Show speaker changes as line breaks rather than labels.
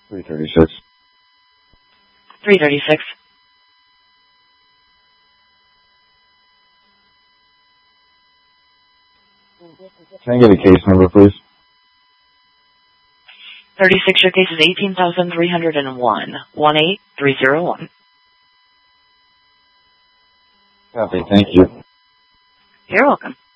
336.
336.
Can I get a case number, please?
36, your case is 18,301. 18301.
Copy, thank you.
You're welcome.